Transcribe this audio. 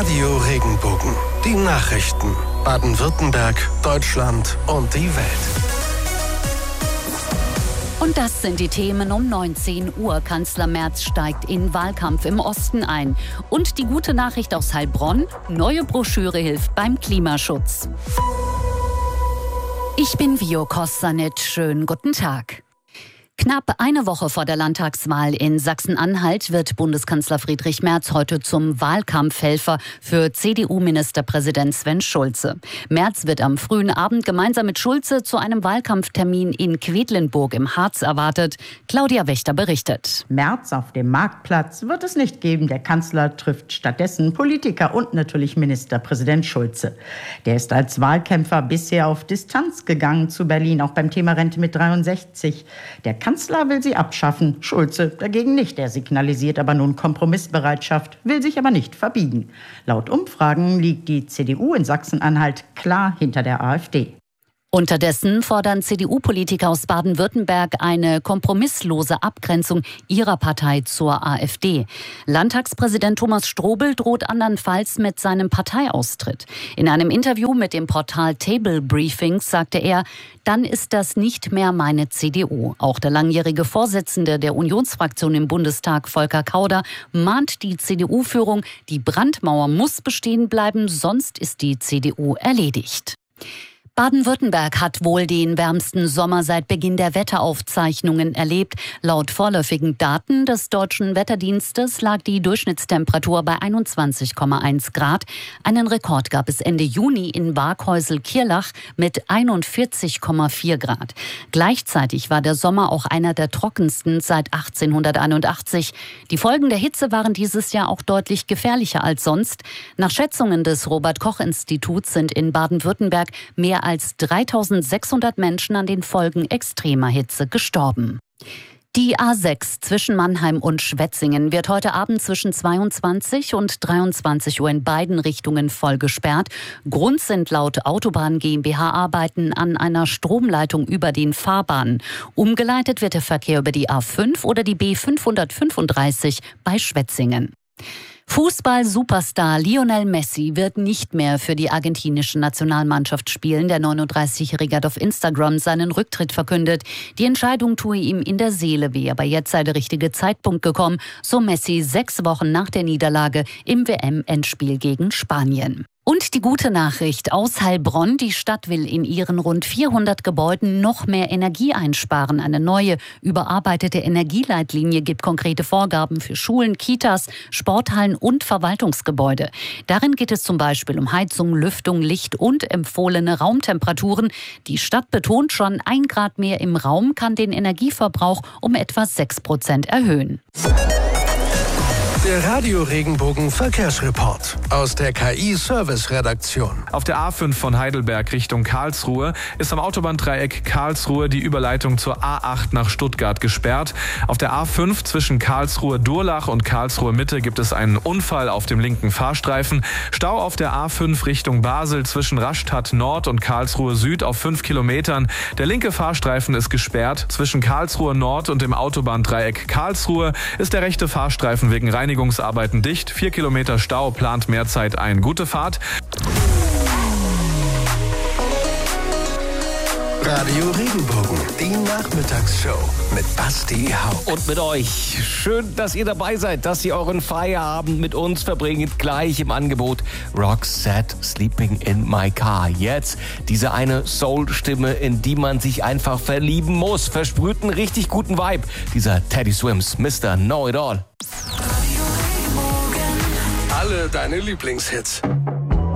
Radio Regenbogen. Die Nachrichten. Baden-Württemberg, Deutschland und die Welt. Und das sind die Themen um 19 Uhr. Kanzler Merz steigt in Wahlkampf im Osten ein. Und die gute Nachricht aus Heilbronn: neue Broschüre hilft beim Klimaschutz. Ich bin Vio Kossanet. Schönen guten Tag. Knapp eine Woche vor der Landtagswahl in Sachsen-Anhalt wird Bundeskanzler Friedrich Merz heute zum Wahlkampfhelfer für CDU-Ministerpräsident Sven Schulze. Merz wird am frühen Abend gemeinsam mit Schulze zu einem Wahlkampftermin in Quedlinburg im Harz erwartet. Claudia Wächter berichtet. Merz auf dem Marktplatz wird es nicht geben. Der Kanzler trifft stattdessen Politiker und natürlich Ministerpräsident Schulze. Der ist als Wahlkämpfer bisher auf Distanz gegangen zu Berlin, auch beim Thema Rente mit 63. Der Kanzler will sie abschaffen, Schulze dagegen nicht. Er signalisiert aber nun Kompromissbereitschaft, will sich aber nicht verbiegen. Laut Umfragen liegt die CDU in Sachsen-Anhalt klar hinter der AfD. Unterdessen fordern CDU-Politiker aus Baden-Württemberg eine kompromisslose Abgrenzung ihrer Partei zur AfD. Landtagspräsident Thomas Strobel droht andernfalls mit seinem Parteiaustritt. In einem Interview mit dem Portal Table Briefings sagte er: Dann ist das nicht mehr meine CDU. Auch der langjährige Vorsitzende der Unionsfraktion im Bundestag, Volker Kauder, mahnt die CDU-Führung, die Brandmauer muss bestehen bleiben, sonst ist die CDU erledigt. Baden-Württemberg hat wohl den wärmsten Sommer seit Beginn der Wetteraufzeichnungen erlebt. Laut vorläufigen Daten des Deutschen Wetterdienstes lag die Durchschnittstemperatur bei 21,1 Grad. Einen Rekord gab es Ende Juni in Waghäusel-Kirlach mit 41,4 Grad. Gleichzeitig war der Sommer auch einer der trockensten seit 1881. Die Folgen der Hitze waren dieses Jahr auch deutlich gefährlicher als sonst. Nach Schätzungen des Robert-Koch-Instituts sind in Baden-Württemberg mehr als 3.600 Menschen an den Folgen extremer Hitze gestorben. Die A6 zwischen Mannheim und Schwetzingen wird heute Abend zwischen 22 und 23 Uhr in beiden Richtungen voll gesperrt. Grund sind laut Autobahn GmbH Arbeiten an einer Stromleitung über den Fahrbahnen. Umgeleitet wird der Verkehr über die A5 oder die B535 bei Schwetzingen. Fußball-Superstar Lionel Messi wird nicht mehr für die argentinische Nationalmannschaft spielen. Der 39-Jährige hat auf Instagram seinen Rücktritt verkündet. Die Entscheidung tue ihm in der Seele weh, aber jetzt sei der richtige Zeitpunkt gekommen, so Messi 6 Wochen nach der Niederlage im WM-Endspiel gegen Spanien. Und die gute Nachricht aus Heilbronn: Die Stadt will in ihren rund 400 Gebäuden noch mehr Energie einsparen. Eine neue, überarbeitete Energieleitlinie gibt konkrete Vorgaben für Schulen, Kitas, Sporthallen und Verwaltungsgebäude. Darin geht es zum Beispiel um Heizung, Lüftung, Licht und empfohlene Raumtemperaturen. Die Stadt betont schon, 1 Grad mehr im Raum kann den Energieverbrauch um etwa 6% erhöhen. Der Radio Regenbogen Verkehrsreport aus der KI-Service-Redaktion. Auf der A5 von Heidelberg Richtung Karlsruhe ist am Autobahndreieck Karlsruhe die Überleitung zur A8 nach Stuttgart gesperrt. Auf der A5 zwischen Karlsruhe-Durlach und Karlsruhe-Mitte gibt es einen Unfall auf dem linken Fahrstreifen. Stau auf der A5 Richtung Basel zwischen Rastatt Nord und Karlsruhe Süd auf 5 Kilometern. Der linke Fahrstreifen ist gesperrt. Zwischen Karlsruhe Nord und dem Autobahndreieck Karlsruhe ist der rechte Fahrstreifen wegen Reinigungsarbeiten dicht. 4 Kilometer Stau, plant mehr Zeit ein. Gute Fahrt. Radio Regenbogen, die Nachmittagsshow mit Basti Haupt. Und mit euch. Schön, dass ihr dabei seid, dass ihr euren Feierabend mit uns verbringt. Gleich im Angebot Roxette, Sleeping in My Car. Jetzt diese eine Soul-Stimme, in die man sich einfach verlieben muss. Versprüht einen richtig guten Vibe. Dieser Teddy Swims, Mr. Know It All. Alle deine Lieblingshits.